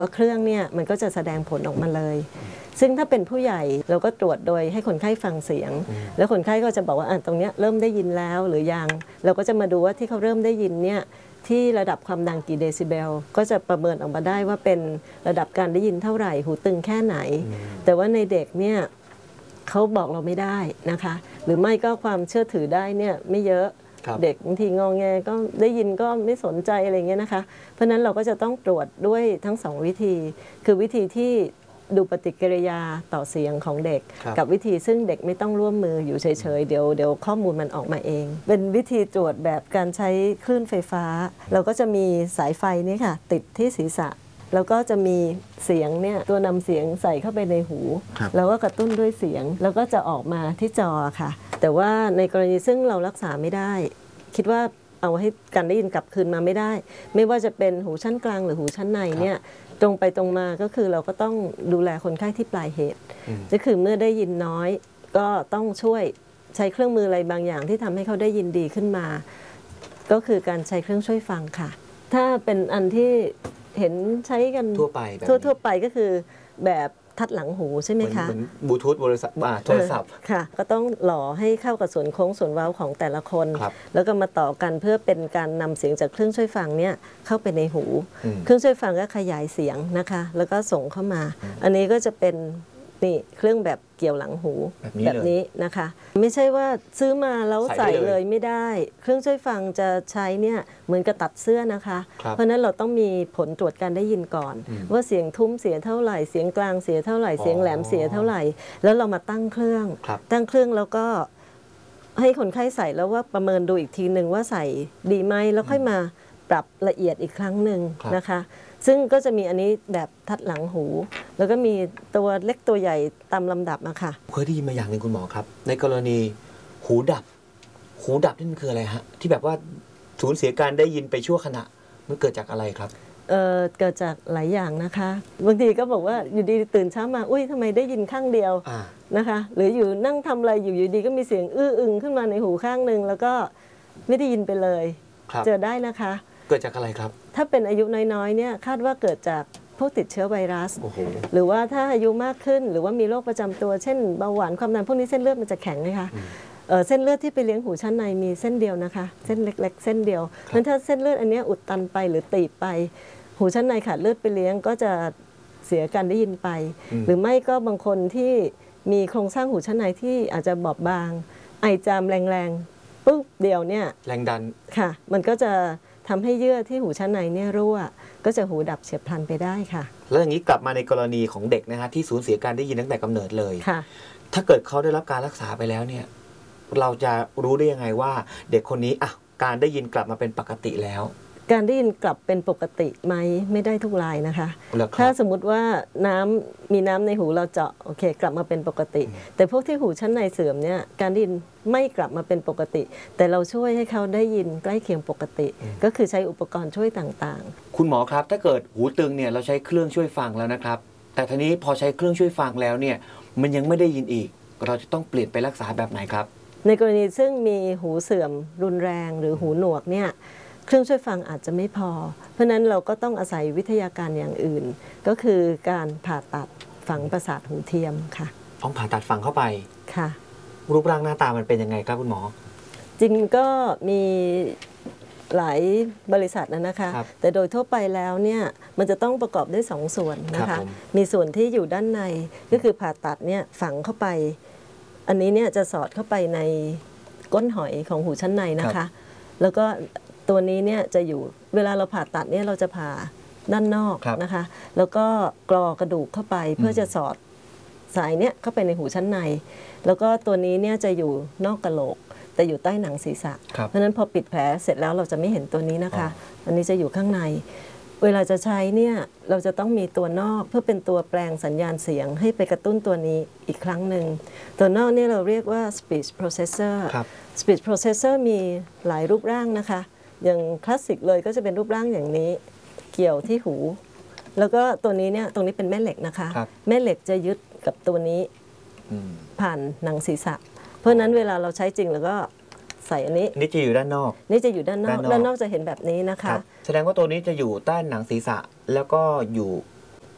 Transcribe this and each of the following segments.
เครื่องเนี่ยมันก็จะแสดงผลออกมาเลยซึ่งถ้าเป็นผู้ใหญ่เราก็ตรวจโดยให้คนไข้ฟังเสียงแล้วคนไข้ก็จะบอกว่าตรงนี้เริ่มได้ยินแล้วหรือยังเราก็จะมาดูว่าที่เขาเริ่มได้ยินเนี่ยที่ระดับความดังกี่เดซิเบลก็จะประเมินออกมาได้ว่าเป็นระดับการได้ยินเท่าไหร่หูตึงแค่ไหนแต่ว่าในเด็กเนี่ยเขาบอกเราไม่ได้นะคะหรือไม่ก็ความเชื่อถือได้เนี่ยไม่เยอะเด็กบางทีงองแงก็ได้ยินก็ไม่สนใจอะไรเงี้ยนะคะเพราะนั้นเราก็จะต้องตรวจด้วยทั้ง2วิธีคือวิธีที่ดูปฏิกิริยาต่อเสียงของเด็กกับวิธีซึ่งเด็กไม่ต้องร่วมมืออยู่เฉยๆเดี๋ยวข้อมูลมันออกมาเองเป็นวิธีตรวจแบบการใช้คลื่นไฟฟ้าเราก็จะมีสายไฟนี่ค่ะติดที่ศีรษะแล้วก็จะมีเสียงเนี่ยตัวนำเสียงใส่เข้าไปในหูแล้วก็กระตุ้นด้วยเสียงแล้วก็จะออกมาที่จอค่ะแต่ว่าในกรณีซึ่งเรารักษาไม่ได้คิดว่าเอาให้การได้ยินกลับคืนมาไม่ได้ไม่ว่าจะเป็นหูชั้นกลางหรือหูชั้นในเนี่ยตรงไปตรงมาก็คือเราก็ต้องดูแลคนไข้ที่ปลายเหตุก็คือเมื่อได้ยินน้อยก็ต้องช่วยใช้เครื่องมืออะไรบางอย่างที่ทำให้เขาได้ยินดีขึ้นมาก็คือการใช้เครื่องช่วยฟังค่ะถ้าเป็นอันที่เห็นใช้กันทั่วไปก็คือแบบทัดหลังหูใช่ไหมคะเหมือนบลูทูธโทรศัพท์ค่ะก็ต้องหล่อให้เข้ากับส่วนโค้งส่วนเว้าของแต่ละคนแล้วก็มาต่อกันเพื่อเป็นการนำเสียงจากเครื่องช่วยฟังเนี่ยเข้าไปในหูเครื่องช่วยฟังก็ขยายเสียงนะคะแล้วก็ส่งเข้ามาอันนี้ก็จะเป็นนี่เครื่องแบบเกี่ยวหลังหูแบบนี้นะคะไม่ใช่ว่าซื้อมาแล้วใส่เลยไม่ได้เครื่องช่วยฟังจะใช้เนี่ยเหมือนกับตัดเสื้อนะคะเพราะนั้นเราต้องมีผลตรวจการได้ยินก่อนว่าเสียงทุ้มเสียเท่าไหร่เสียงกลางเสียเท่าไหร่เสียงแหลมเสียเท่าไหร่แล้วเรามาตั้งเครื่องแล้วก็ให้คนไข้ใส่แล้วว่าประเมินดูอีกทีหนึ่งว่าใส่ดีไหมแล้วค่อยมาปรับละเอียดอีกครั้งหนึ่งนะคะซึ่งก็จะมีอันนี้แบบทัดหลังหูแล้วก็มีตัวเล็กตัวใหญ่ตามลำดับนะคะเคยได้ยินมาอย่างหนึ่งคุณหมอครับในกรณีหูดับนี่มันคืออะไรฮะที่แบบว่าสูญเสียการได้ยินไปชั่วขณะมันเกิดจากอะไรครับเกิดจากหลายอย่างนะคะบางทีก็บอกว่าอยู่ดีตื่นเช้ามาอุ้ยทำไมได้ยินข้างเดียวนะคะหรืออยู่นั่งทำอะไรอยู่ดีก็มีเสียงอื้ออึงขึ้นมาในหูข้างหนึ่งแล้วก็ไม่ได้ยินไปเลยเจอได้นะคะเกิดจากอะไรครับถ้าเป็นอายุน้อยๆเนี่ยคาดว่าเกิดจากพวกติดเชื้อไวรัสหรือว่าถ้าอายุมากขึ้นหรือว่ามีโรคประจำตัวเช่นเบาหวานความดันพวกนี้เส้นเลือดมันจะแข็งนะคะเส้นเลือดที่ไปเลี้ยงหูชั้นในมีเส้นเดียวนะคะเส้นเล็กๆเส้นเดียวเพราะถ้าเส้นเลือดอันนี้อุดตันไปหรือตีบไปหูชั้นในขาดเลือดไปเลี้ยงก็จะเสียการได้ยินไปหรือไม่ก็บางคนที่มีโครงสร้างหูชั้นในที่อาจจะบอบบางไอจามแรงๆปุ๊บเดียวเนี่ยแรงดันค่ะมันก็จะทำให้เยื่อที่หูชั้นในเนี่ยรั่วก็จะหูดับเฉียบพลันไปได้ค่ะแล้วอย่างนี้กลับมาในกรณีของเด็กนะฮะที่สูญเสียการได้ยินตั้งแต่กำเนิดเลยถ้าเกิดเขาได้รับการรักษาไปแล้วเนี่ยเราจะรู้ได้ยังไงว่าเด็กคนนี้การได้ยินกลับมาเป็นปกติแล้วการได้ยินกลับเป็นปกติไหมไม่ได้ทุกรายนะคะถ้าสมมุติว่ามีน้ำในหูเราเจาะโอเคกลับมาเป็นปกติแต่พวกที่หูชั้นในเสื่อมเนี่ยการได้ยินไม่กลับมาเป็นปกติแต่เราช่วยให้เขาได้ยินใกล้เคียงปกติก็คือใช้อุปกรณ์ช่วยต่างๆคุณหมอครับถ้าเกิดหูตึงเนี่ยเราใช้เครื่องช่วยฟังแล้วนะครับแต่ทีนี้พอใช้เครื่องช่วยฟังแล้วเนี่ยมันยังไม่ได้ยินอีกเราจะต้องเปลี่ยนไปรักษาแบบไหนครับในกรณีซึ่งมีหูเสื่อมรุนแรงหรือหูหนวกเนี่ยเครื่องช่วยฟังอาจจะไม่พอเพราะนั้นเราก็ต้องอาศัยวิทยาการอย่างอื่นก็คือการผ่าตัดฝังประสาทหูเทียมค่ะต้องผ่าตัดฝังเข้าไปค่ะรูปร่างหน้าตามันเป็นยังไงครับคุณหมอจริงก็มีหลายบริษัทนะคะแต่โดยทั่วไปแล้วเนี่ยมันจะต้องประกอบด้วย2 ส่วนนะคะมีส่วนที่อยู่ด้านในก็คือผ่าตัดเนี่ยฝังเข้าไปอันนี้เนี่ยจะสอดเข้าไปในก้นหอยของหูชั้นในนะคะแล้วก็ตัวนี้เนี่ยจะอยู่เวลาเราผ่าตัดเนี่ยเราจะผ่าด้านนอกนะคะแล้วก็กรอกระดูกเข้าไปเพื่อจะสอดสายเนี่ยเข้าไปในหูชั้นในแล้วก็ตัวนี้เนี่ยจะอยู่นอกกะโหลกแต่อยู่ใต้หนังศีรษะเพราะฉะนั้นพอปิดแผลเสร็จแล้วเราจะไม่เห็นตัวนี้นะคะอันนี้จะอยู่ข้างในเวลาจะใช้เนี่ยเราจะต้องมีตัวนอกเพื่อเป็นตัวแปลงสัญญาณเสียงให้ไปกระตุ้นตัวนี้อีกครั้งหนึ่งตัวนอกนี่เราเรียกว่า speech processor speech processor มีหลายรูปร่างนะคะอย่างคลาสสิกเลยก็จะเป็นรูปร่างอย่างนี้เกี่ยวที่หูแล้วก็ตัวนี้เนี่ยตรงนี้เป็นแม่เหล็กนะคะแม่เหล็กจะยึดกับตัวนี้ผ่านหนังศีรษะเพราะนั้นเวลาเราใช้จริงแล้วก็ใส่อันนี้นี่จะอยู่ด้านนอกนี่จะอยู่ด้านนอกด้านนอกจะเห็นแบบนี้นะคะแสดงว่าตัวนี้จะอยู่ใต้หนังศีรษะแล้วก็อยู่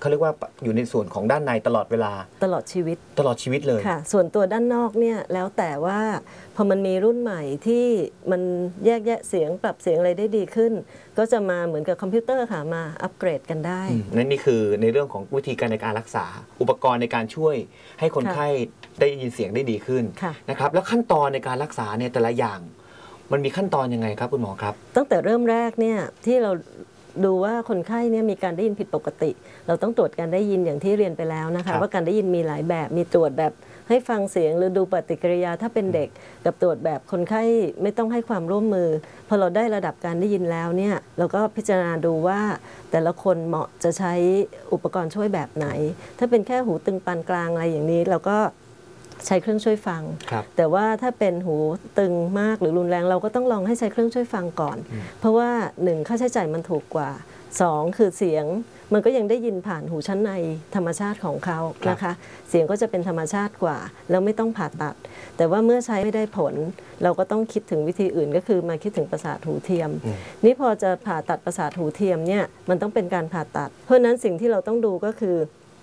เขาเรียกว่าอยู่ในส่วนของด้านในตลอดเวลาตลอดชีวิตเลยค่ะส่วนตัวด้านนอกเนี่ยแล้วแต่ว่าพอมันมีรุ่นใหม่ที่มันแยกแยะเสียงปรับเสียงอะไรได้ดีขึ้นก็จะมาเหมือนกับคอมพิวเตอร์ค่ะมาอัปเกรดกันได้นี่คือในเรื่องของวิธีการในการรักษาอุปกรณ์ในการช่วยให้คนไข้ได้ยินเสียงได้ดีขึ้นนะครับแล้วขั้นตอนในการรักษาเนี่ยแต่ละอย่างมันมีขั้นตอนยังไงครับคุณหมอครับตั้งแต่เริ่มแรกเนี่ยที่เราดูว่าคนไข้เนี่ยมีการได้ยินผิดปกติเราต้องตรวจการได้ยินอย่างที่เรียนไปแล้วนะคะว่าการได้ยินมีหลายแบบมีตรวจแบบให้ฟังเสียงหรือดูปฏิกิริยาถ้าเป็นเด็กกับตรวจแบบคนไข้ไม่ต้องให้ความร่วมมือพอเราได้ระดับการได้ยินแล้วเนี่ยเราก็พิจารณาดูว่าแต่ละคนเหมาะจะใช้อุปกรณ์ช่วยแบบไหนถ้าเป็นแค่หูตึงปานกลางอะไรอย่างนี้เราก็ใช้เครื่องช่วยฟังแต่ว่าถ้าเป็นหูตึงมากหรือรุนแรงเราก็ต้องลองให้ใช้เครื่องช่วยฟังก่อนเพราะว่า1ค่าใช้จ่ายมันถูกกว่า2คือเสียงมันก็ยังได้ยินผ่านหูชั้นในธรรมชาติของเขานะคะเสียงก็จะเป็นธรรมชาติกว่าแล้วไม่ต้องผ่าตัดแต่ว่าเมื่อใช้ไม่ได้ผลเราก็ต้องคิดถึงวิธีอื่นก็คือมาคิดถึงประสาทหูเทียมนี่พอจะผ่าตัดประสาทหูเทียมเนี่ยมันต้องเป็นการผ่าตัดเพราะฉะนั้นสิ่งที่เราต้องดูก็คือ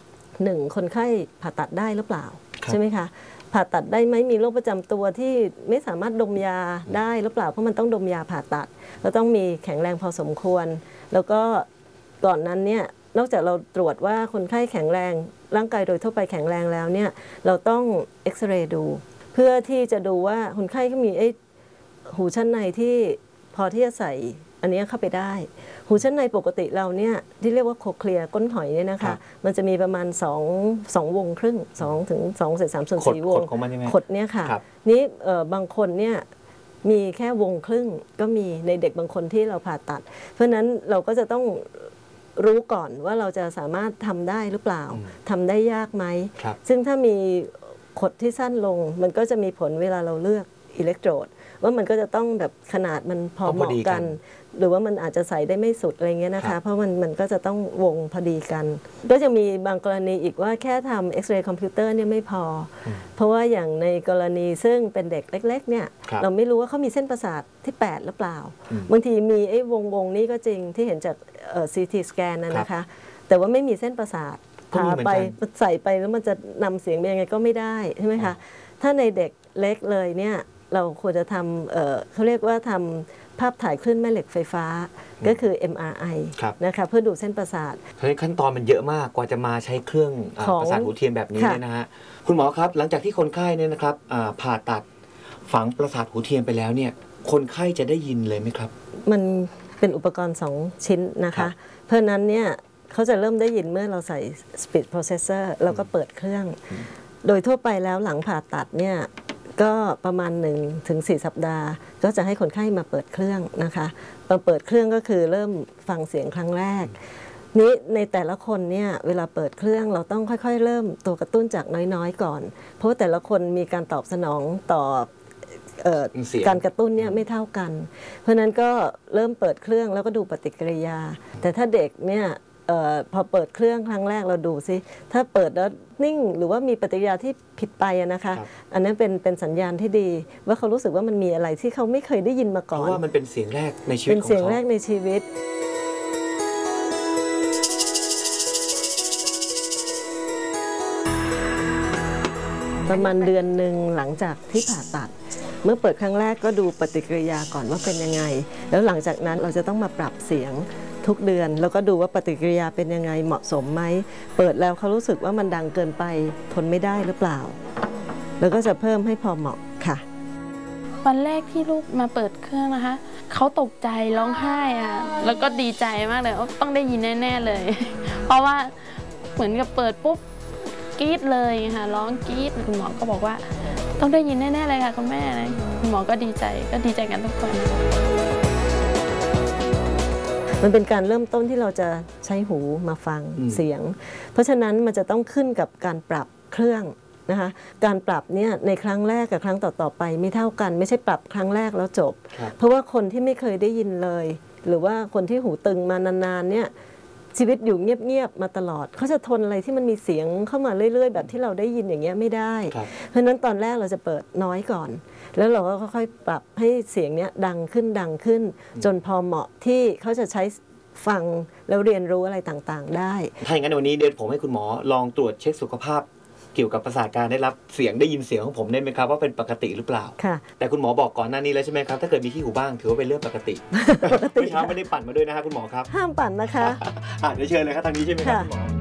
1คนไข้ผ่าตัดได้หรือเปล่าใช่ไหมคะผ่าตัดได้ไหมมีโรคประจำตัวที่ไม่สามารถดมยาได้หรือเปล่าเพราะมันต้องดมยาผ่าตัดแล้วต้องมีแข็งแรงพอสมควรแล้วก็ก่อนนั้นเนี่ยนอกจากเราตรวจว่าคนไข้แข็งแรงร่างกายโดยทั่วไปแข็งแรงแล้วเนี่ยเราต้องเอ็กซเรย์ดูเพื่อที่จะดูว่าคนไข้ก็มีหูชั้นในที่พอที่จะใส่อันนี้เข้าไปได้หูชั้นในปกติเราเนี่ยที่เรียกว่าโคเคลียร์ก้นหอยเนี่ยนะคะมันจะมีประมาณ2วงครึ่ง2 ถึง 2/3/4 วงขดเนี่ยค่ะนี้บางคนเนี่ยมีแค่วงครึ่งก็มีในเด็กบางคนที่เราผ่าตัดเพราะฉะนั้นเราก็จะต้องรู้ก่อนว่าเราจะสามารถทำได้หรือเปล่าทำได้ยากไหมซึ่งถ้ามีขดที่สั้นลงมันก็จะมีผลเวลาเราเลือกอิเล็กโทรดว่ามันก็จะต้องแบบขนาดมันพอเหมาะกันหรือว่ามันอาจจะใส่ได้ไม่สุดอะไรเงี้ยนะคะเพราะมันก็จะต้องวงพอดีกันก็จะมีบางกรณีอีกว่าแค่ทำเอ็กซเรย์คอมพิวเตอร์เนี่ยไม่พอเพราะว่าอย่างในกรณีซึ่งเป็นเด็กเล็กๆเนี่ยเราไม่รู้ว่าเขามีเส้นประสาทที่8หรือเปล่าบางทีมีไอ้วงนี้ก็จริงที่เห็นจากCT สแกนนะคะแต่ว่าไม่มีเส้นประสาทพาไปใส่ไปแล้วมันจะนำเสียงไปยังไงก็ไม่ได้ใช่ไหมคะถ้าในเด็กเล็กเลยเนี่ยเราควรจะทำเขาเรียกว่าทำภาพถ่ายคลื่นแม่เหล็กไฟฟ้าก็คือ MRI นะคะเพื่อดูเส้นประสาทเพราะฉะนั้นขั้นตอนมันเยอะมากกว่าจะมาใช้เครื่องประสาทหูเทียมแบบนี้เนี่ยนะฮะคุณหมอครับหลังจากที่คนไข้เนี่ยนะครับผ่าตัดฝังประสาทหูเทียมไปแล้วเนี่ยคนไข้จะได้ยินเลยไหมครับมันเป็นอุปกรณ์2ชิ้นนะคะเพราะนั้นเนี่ยเขาจะเริ่มได้ยินเมื่อเราใส่ Speech Processor แล้วก็เปิดเครื่องโดยทั่วไปแล้วหลังผ่าตัดเนี่ยก็ประมาณ1-4 สัปดาห์ก็จะให้คนไข้มาเปิดเครื่องนะคะมาเปิดเครื่องก็คือเริ่มฟังเสียงครั้งแรกนี้ในแต่ละคนเนี่ยเวลาเปิดเครื่องเราต้องค่อยๆเริ่มตัวกระตุ้นจากน้อยๆก่อนเพราะแต่ละคนมีการตอบสนองต่อการกระตุ้นเนี่ยไม่เท่ากันเพราะนั้นก็เริ่มเปิดเครื่องแล้วก็ดูปฏิกิริยาแต่ถ้าเด็กเนี่ยพอเปิดเครื่องครั้งแรกเราดูซิถ้าเปิดแล้วนิ่งหรือว่ามีปฏิกิริยาที่ผิดไปนะคะอันนั้นเป็นสัญญาณที่ดีว่าเขารู้สึกว่ามันมีอะไรที่เขาไม่เคยได้ยินมาก่อนเพราะว่ามันเป็นเสียงแรกในชีวิตของเขาเป็นเสียงแรกในชีวิตประมาณเดือนหนึ่งหลังจากที่ผ่าตัดเมื่อเปิดครั้งแรกก็ดูปฏิกิริยาก่อนว่าเป็นยังไงแล้วหลังจากนั้นเราจะต้องมาปรับเสียงทุกเดือนแล้วก็ดูว่าปฏิกิริยาเป็นยังไงเหมาะสมไหมเปิดแล้วเขารู้สึกว่ามันดังเกินไปทนไม่ได้หรือเปล่าแล้วก็จะเพิ่มให้พอเหมาะค่ะวันแรกที่ลูกมาเปิดเครื่องนะคะเขาตกใจร้องไห้อะแล้วก็ดีใจมากเลยว่าต้องได้ยินแน่ๆเลยเพราะว่าเหมือนกับเปิดปุ๊บกรี๊ดเลยค่ะร้องกรี๊ดคุณหมอก็บอกว่าต้องได้ยินแน่ๆเลยค่ะคุณแม่คุณหมอก็ดีใจกันทุกคนมันเป็นการเริ่มต้นที่เราจะใช้หูมาฟังเสียงเพราะฉะนั้นมันจะต้องขึ้นกับการปรับเครื่องนะคะการปรับเนี่ยในครั้งแรกกับครั้งต่อๆไปไม่เท่ากันไม่ใช่ปรับครั้งแรกแล้วจบเพราะว่าคนที่ไม่เคยได้ยินเลยหรือว่าคนที่หูตึงมานานๆเนี่ยชีวิตอยู่เงียบๆมาตลอดเขาจะทนอะไรที่มันมีเสียงเข้ามาเรื่อยๆแบบที่เราได้ยินอย่างเงี้ยไม่ได้เพราะฉะนั้นตอนแรกเราจะเปิดน้อยก่อนแล้วเราก็ค่อยๆปรับให้เสียงเนี้ยดังขึ้นจนพอเหมาะที่เขาจะใช้ฟังแล้วเรียนรู้อะไรต่างๆได้ถ้าอย่างนั้นวันนี้เดี๋ยวผมให้คุณหมอลองตรวจเช็คสุขภาพเกี่ยวกับประสาทการได้รับเสียงได้ยินเสียงของผมได้ไหมครับว่าเป็นปกติหรือเปล่าค่ะแต่คุณหมอบอกก่อนหน้านี้แล้วใช่ไหมครับถ้าเกิดมีขี้หูบ้างถือว่าเป็นเรื่องปกติปกติเมื่อเช้าไม่ได้ปั่นมาด้วยนะครับคุณหมอครับห้ามปั่นนะคะเดี๋ยวเชิญเลยครับทางนี้ใช่ไหมครับคุณหมอ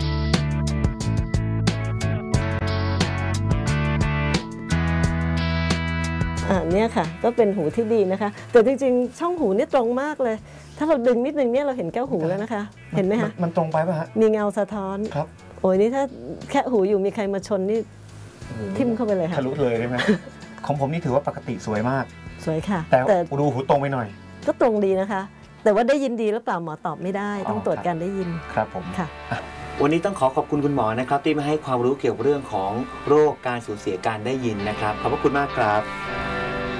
เนี่ยค่ะก็เป็นหูที่ดีนะคะแต่จริงๆช่องหูนี่ตรงมากเลย ถ้าเราดึงนิดนึงเนี่ยเราเห็นแก้วหูแล้วนะคะ เห็นไหมคะมันตรงไปป่ะฮะมีเงาสะท้อนครับโอ้ยนี่ถ้าแค่หูอยู่มีใครมาชนนี่ทิ่มเข้าไปเลยค่ะทะลุเลยใช่ไหม ของผมนี่ถือว่าปกติสวยมากสวยค่ะแต่ดูหูตรงไปหน่อยก็ตรงดีนะคะ แต่ว่าได้ยินดีหรือเปล่าหมอตอบไม่ได้ ต้องตรวจการได้ยินครับผมค่ะวันนี้ต้องขอบคุณคุณหมอนะครับที่มาให้ความรู้เกี่ยวกับเรื่องของโรคการสูญเสียการได้ยินนะครับขอบพระคุณมากครับ